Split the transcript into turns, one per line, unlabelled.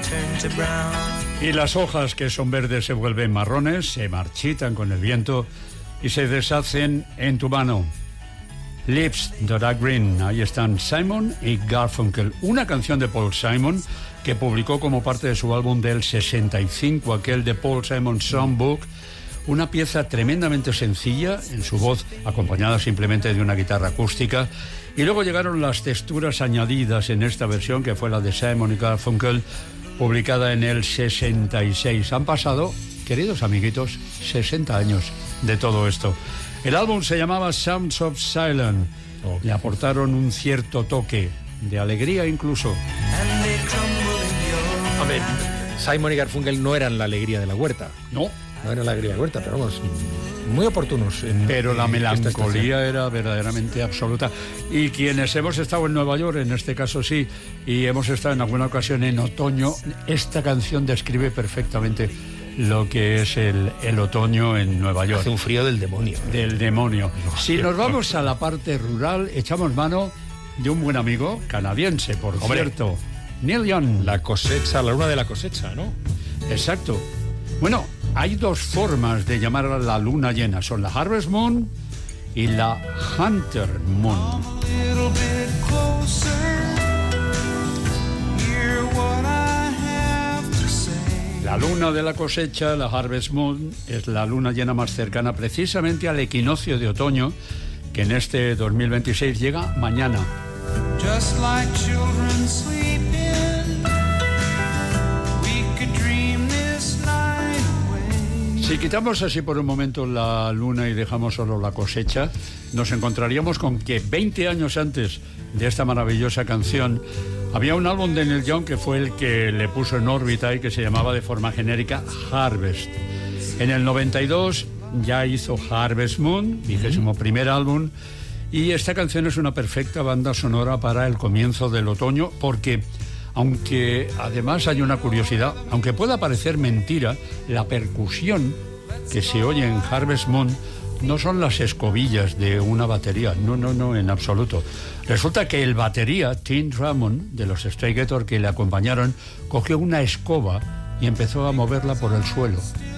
Y las hojas que son verdes se vuelven marrones, se marchitan con el viento y se deshacen en tu mano. Lips That Are Green, ahí están Simon y Garfunkel, una canción de Paul Simon que publicó como parte de su álbum del 65, aquel de Paul Simon Songbook, una pieza tremendamente sencilla en su voz, acompañada simplemente de una guitarra acústica, y luego llegaron las texturas añadidas en esta versión que fue la de Simon y Garfunkel, publicada en el 66. Han pasado, queridos amiguitos, 60 años de todo esto. El álbum se llamaba Sounds of Silence. Le aportaron un cierto toque de alegría incluso.
Hombre, Simon y Garfunkel no eran la alegría de la huerta.
No
era la alegría de la huerta, pero vamos, muy oportunos.
Pero la melancolía era verdaderamente absoluta. Y quienes hemos estado en Nueva York, en este caso sí, y hemos estado en alguna ocasión en otoño, esta canción describe perfectamente lo que es el otoño en Nueva York.
Hace un frío del demonio.
Del demonio. Si nos vamos a la parte rural, echamos mano de un buen amigo canadiense, por cierto, Neil Young.
La cosecha, la luna de la cosecha, ¿no?
Exacto. Bueno, hay dos formas de llamar a la luna llena. Son la Harvest Moon y la Hunter Moon. La luna de la cosecha, la Harvest Moon, es la luna llena más cercana precisamente al equinoccio de otoño, que en este 2026 llega mañana. Just like children sleeping, we could dream this night away. Si quitamos así por un momento la luna y dejamos solo la cosecha, nos encontraríamos con que 20 años antes de esta maravillosa canción había un álbum de Neil Young que fue el que le puso en órbita y que se llamaba de forma genérica Harvest. En el 92 ya hizo Harvest Moon, 21º álbum, y esta canción es una perfecta banda sonora para el comienzo del otoño, porque aunque además hay una curiosidad, aunque pueda parecer mentira, la percusión que se oye en Harvest Moon no son las escobillas de una batería, no, en absoluto. Resulta que el batería, Tim Drummond, de los Stray Gators que le acompañaron, cogió una escoba y empezó a moverla por el suelo.